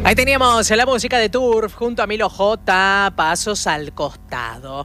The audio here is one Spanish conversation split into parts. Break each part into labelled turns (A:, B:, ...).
A: Ahí teníamos la música de Turf junto a Milo J, Pasos al Costado.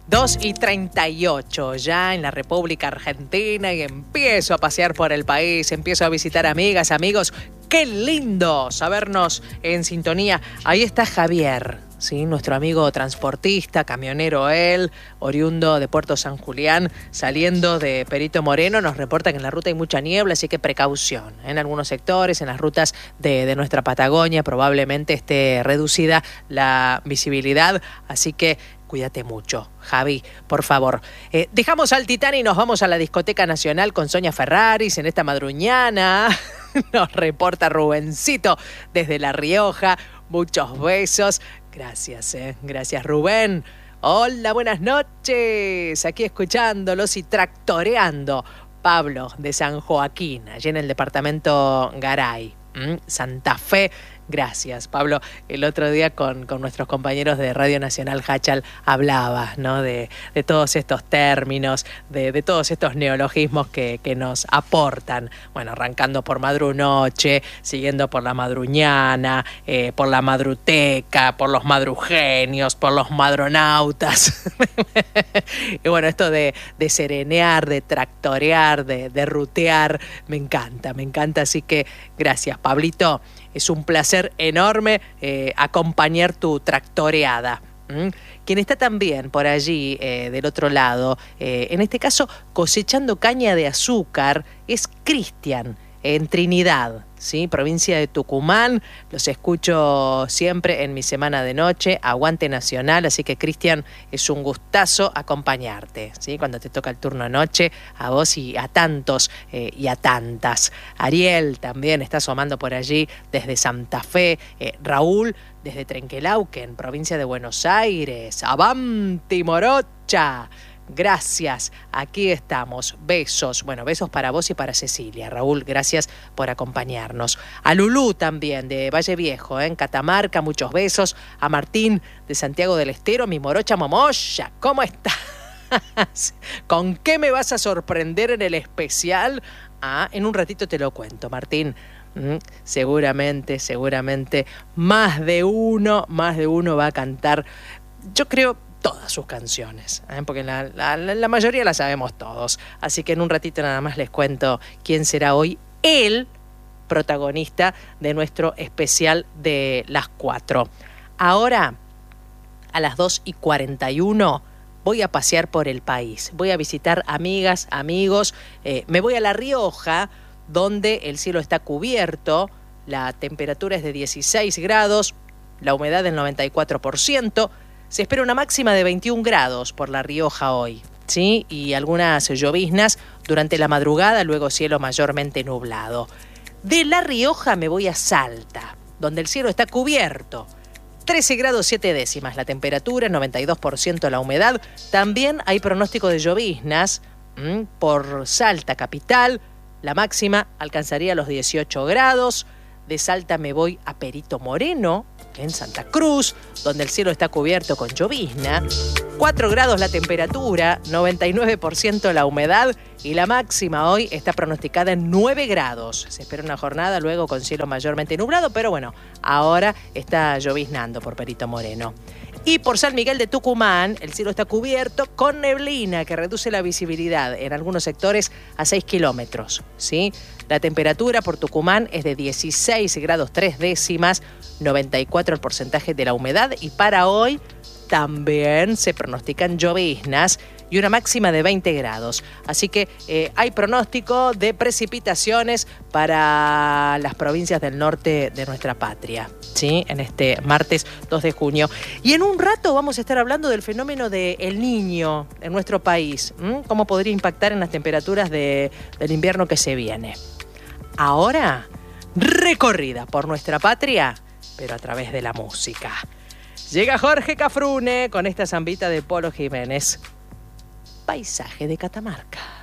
A: 2:38 ya en la República Argentina y empiezo a pasear por el país, empiezo a visitar amigas, amigos. ¡Qué lindo sabernos en sintonía! Ahí está Javier, ¿sí? Nuestro amigo transportista, camionero él, oriundo de Puerto San Julián, saliendo de Perito Moreno, nos reporta que en la ruta hay mucha niebla, así que precaución. En algunos sectores, en las rutas de nuestra Patagonia, probablemente esté reducida la visibilidad, así que cuídate mucho, Javi, por favor. Dejamos al Titán y nos vamos a la Discoteca Nacional con Sonia Ferraris en esta madruñana. Nos reporta Rubencito desde La Rioja. Muchos besos. Gracias, gracias, Rubén. Hola, buenas noches. Aquí escuchándolos y tractoreando. Pablo de San Joaquín, allí en el departamento Garay, Santa Fe. Gracias, Pablo. El otro día con nuestros compañeros de Radio Nacional Hachal hablaba, ¿no? de todos estos términos, de todos estos neologismos que nos aportan. Bueno, arrancando por madrunoche, siguiendo por la madruñana, por la madruteca, por los madrugenios, por los madronautas. Y bueno, esto de serenear, de tractorear, de rutear, me encanta. Así que gracias, Pablito. Es un placer enorme acompañar tu tractoreada. Quien está también por allí, del otro lado, en este caso cosechando caña de azúcar, es Cristian, en Trinidad, ¿sí? Provincia de Tucumán. Los escucho siempre en mi semana de noche, Aguante Nacional, así que Cristian, es un gustazo acompañarte, ¿sí? Cuando te toca el turno noche, a vos y a tantos y a tantas. Ariel también está asomando por allí desde Santa Fe, Raúl desde Trenquelauquen, provincia de Buenos Aires. ¡Avanti, Morocha! Gracias, aquí estamos. Besos, bueno, besos para vos y para Cecilia. Raúl, gracias por acompañarnos. A Lulú también, de Valle Viejo, en Catamarca, muchos besos. A Martín, de Santiago del Estero, mi morocha momoya, ¿cómo estás? ¿Con qué me vas a sorprender en el especial? En un ratito te lo cuento, Martín. Seguramente, más de uno va a cantar, yo creo, todas sus canciones, porque la mayoría la sabemos todos. Así que en un ratito nada más les cuento quién será hoy el protagonista de nuestro especial de las 4. Ahora, a las 2:41, voy a pasear por el país. Voy a visitar amigas, amigos. Me voy a La Rioja, donde el cielo está cubierto, la temperatura es de 16 grados, la humedad del 94%. Se espera una máxima de 21 grados por La Rioja hoy, ¿sí? Y algunas lloviznas durante la madrugada, luego cielo mayormente nublado. De La Rioja me voy a Salta, donde el cielo está cubierto. 13 grados 7 décimas la temperatura, 92% la humedad. También hay pronóstico de lloviznas por Salta capital. La máxima alcanzaría los 18 grados. De Salta me voy a Perito Moreno, en Santa Cruz, donde el cielo está cubierto con llovizna. 4 grados la temperatura, 99% la humedad y la máxima hoy está pronosticada en 9 grados. Se espera una jornada luego con cielo mayormente nublado, pero bueno, ahora está lloviznando por Perito Moreno. Y por San Miguel de Tucumán, el cielo está cubierto con neblina que reduce la visibilidad en algunos sectores a 6 kilómetros, ¿sí? La temperatura por Tucumán es de 16 grados 3 décimas, 94 el porcentaje de la humedad y para hoy también se pronostican lloviznas y una máxima de 20 grados. Así que hay pronóstico de precipitaciones para las provincias del norte de nuestra patria, ¿sí? En este martes 2 de junio. Y en un rato vamos a estar hablando del fenómeno de El Niño en nuestro país. Cómo podría impactar en las temperaturas del invierno que se viene. Ahora, recorrida por nuestra patria, pero a través de la música. Llega Jorge Cafrune con esta zambita de Polo Jiménez. Paisaje de Catamarca.